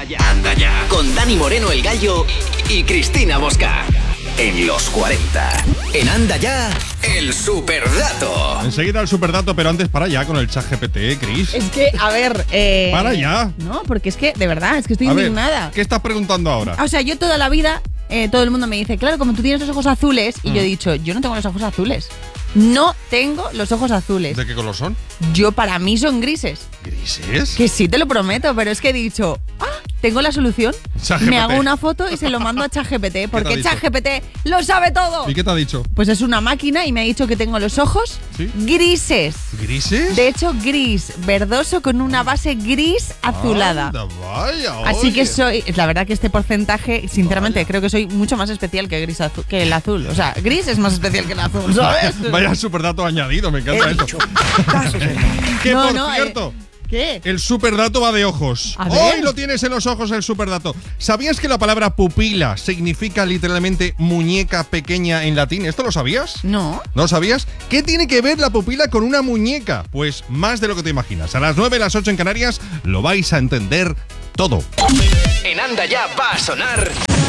Anda ya. Con Dani Moreno el Gallo y Cristina Mosca. En los 40. En Anda ya, el superdato. Enseguida el superdato, pero antes para ya con el ChatGPT, Cris. Es que, a ver... Para ya. No, porque es que, de verdad, es que estoy indignada. ¿Qué estás preguntando ahora? O sea, yo toda la vida, todo el mundo me dice, claro, como tú tienes los ojos azules, y yo he dicho, yo no tengo los ojos azules. No tengo los ojos azules. ¿De qué color son? Para mí son grises. ¿Grises? Que sí, te lo prometo, pero es que he dicho, tengo la solución. ChatGPT. Me hago una foto y se lo mando a ChatGPT, porque ChatGPT lo sabe todo. ¿Y qué te ha dicho? Pues es una máquina y me ha dicho que tengo los ojos grises. ¿Grises? De hecho, gris, verdoso con una base gris azulada. Anda, vaya, Así que la verdad que este porcentaje, sinceramente, creo que soy mucho más especial que que el azul. O sea, gris es más especial que el azul, ¿sabes? Vaya superdato añadido, me encanta eso. Que por cierto... ¿Qué? El superdato va de ojos. Hoy lo tienes en los ojos el superdato. ¿Sabías que la palabra pupila significa literalmente muñeca pequeña en latín? ¿Esto lo sabías? No. ¿No sabías? ¿Qué tiene que ver la pupila con una muñeca? Pues más de lo que te imaginas. A las 9, las 8 en Canarias lo vais a entender todo. En Anda ya va a sonar...